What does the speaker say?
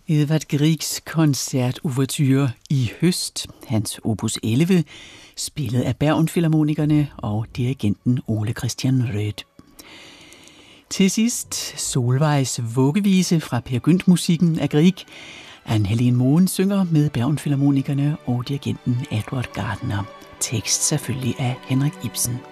Edvard Griegs koncertouverture i høst, hans opus 11, spillet af Bergenfilharmonikerne og dirigenten Ole Christian Røth. Til sidst Solvejs vuggevise fra Peer Gynt-musikken af Grieg. Anne-Helene Moen synger med Bergenfilharmonikerne og dirigenten Edward Gardner. Tekst selvfølgelig af Henrik Ibsen.